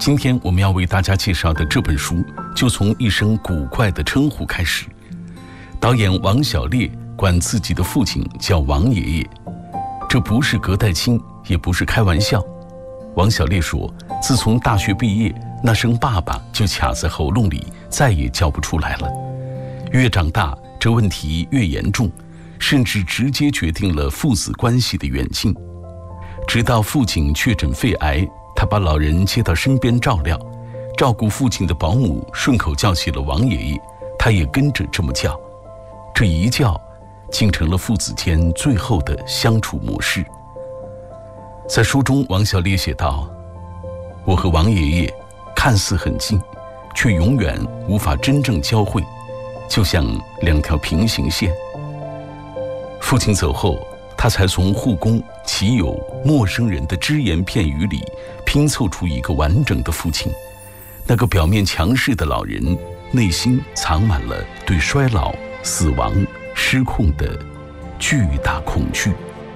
今天我们要为大家介绍的这本书，就从一声古怪的称呼开始。导演王小烈管自己的父亲叫王爷爷，这不是隔代亲，也不是开玩笑。王小烈说，自从大学毕业，那声爸爸就卡在喉咙里，再也叫不出来了。越长大，这问题越严重，甚至直接决定了父子关系的远近。直到父亲确诊肺癌，他把老人接到身边照料，照顾父亲的保姆顺口叫起了王爷爷，他也跟着这么叫。这一叫，竟成了父子间最后的相处模式。在书中，王小烈写道：我和王爷爷看似很近，却永远无法真正交汇，就像两条平行线。父亲走后，他才从护工、骑友、陌生人的只言片语里拼凑出一个完整的父亲。那个表面强势的老人，内心藏满了对衰老、死亡、失控的巨大恐惧。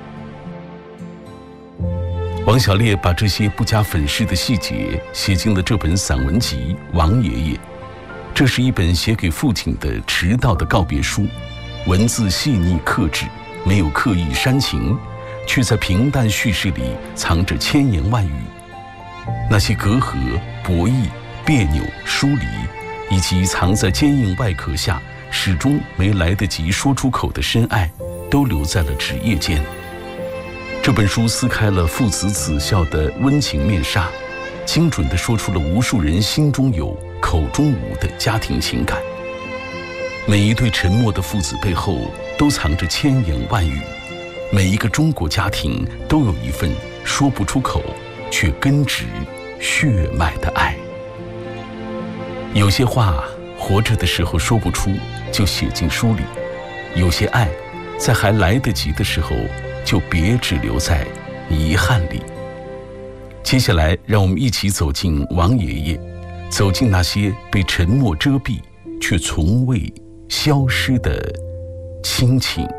王小烈把这些不加粉饰的细节写进了这本散文集《王爷爷》。这是一本写给父亲的迟到的告别书，文字细腻克制，没有刻意煽情，却在平淡叙事里藏着千言万语。那些隔阂、博弈、别扭、疏离，以及藏在坚硬外壳下始终没来得及说出口的深爱，都留在了纸页间。这本书撕开了父子子孝的温情面纱，精准地说出了无数人心中有口中无的家庭情感。每一对沉默的父子背后都藏着千言万语，每一个中国家庭都有一份说不出口却根植血脉的爱。有些话活着的时候说不出，就写进书里；有些爱在还来得及的时候，就别只留在遗憾里。接下来，让我们一起走进王爷爷，走进那些被沉默遮蔽却从未消失的亲情。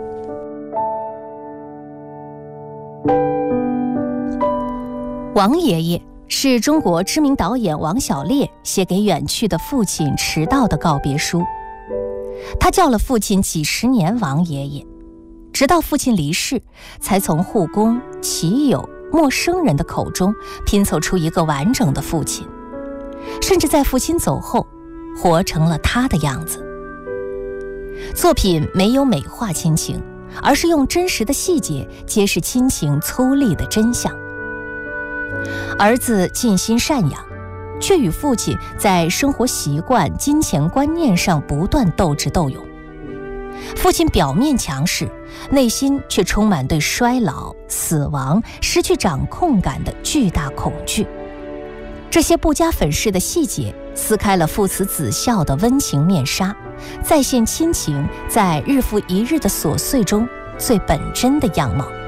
王爷爷是中国知名导演王小烈写给远去的父亲迟到的告别书。他叫了父亲几十年王爷爷，直到父亲离世，才从护工、骑友、陌生人的口中拼凑出一个完整的父亲，甚至在父亲走后，活成了他的样子。作品没有美化亲情，而是用真实的细节揭示亲情粗粝的真相。儿子尽心赡养，却与父亲在生活习惯、金钱观念上不断斗智斗勇。父亲表面强势，内心却充满对衰老、死亡、失去掌控感的巨大恐惧。这些不加粉饰的细节撕开了父慈子孝的温情面纱，再现亲情在日复一日的琐碎中最本真的样貌。